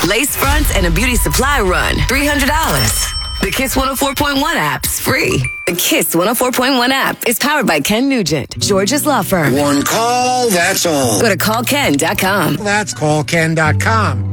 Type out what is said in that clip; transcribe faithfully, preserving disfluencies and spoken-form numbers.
Lace fronts and a beauty supply run, three hundred dollars. The Kiss one oh four point one app's free. The Kiss one oh four point one app is powered by Ken Nugent, George's law firm. One call, that's all. Go to call ken dot com. That's call ken dot com.